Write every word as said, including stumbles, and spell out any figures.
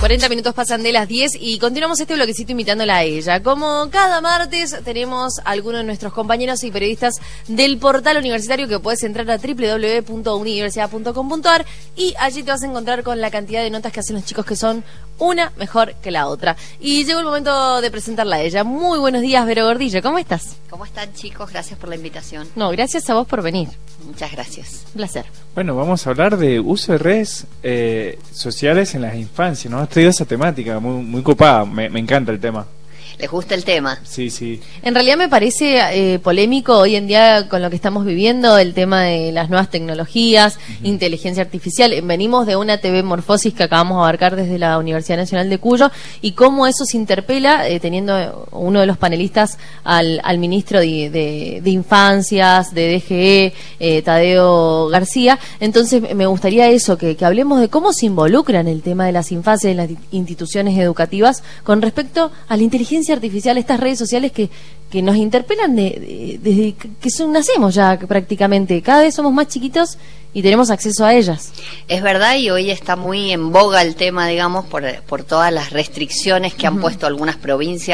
cuarenta minutos pasan de las diez y continuamos este bloquecito invitándola a ella. Como cada martes tenemos a algunos de nuestros compañeros y periodistas del portal universitario que puedes entrar a doble u doble u doble u punto universidad punto com punto a r y allí te vas a encontrar con la cantidad de notas que hacen los chicos que son una mejor que la otra. Y llegó el momento de presentarla a ella. Muy buenos días, Vero Gordillo, ¿cómo estás? ¿Cómo están, chicos? Gracias por la invitación. No, gracias a vos por venir. Muchas gracias. Un placer. Bueno, vamos a hablar de uso de redes eh, sociales en las infancias, ¿no? Has traído esa temática muy, muy copada, me, me encanta el tema. ¿Les gusta el tema? Sí, sí. En realidad me parece eh, polémico hoy en día con lo que estamos viviendo, el tema de las nuevas tecnologías, uh-huh. inteligencia artificial. Venimos de una T V Morfosis que acabamos de abarcar desde la Universidad Nacional de Cuyo y cómo eso se interpela, eh, teniendo uno de los panelistas al, al ministro de, de, de Infancias, de D G E, eh, Tadeo García. Entonces me gustaría eso, que, que hablemos de cómo se involucran el tema de las infancias en las instituciones educativas con respecto a la inteligencia artificial, estas redes sociales que, que nos interpelan de, de, desde que son, nacemos ya prácticamente, cada vez somos más chiquitos y tenemos acceso a ellas. Es verdad, y hoy está muy en boga el tema, digamos, por, por todas las restricciones que uh-huh. han puesto algunas provincias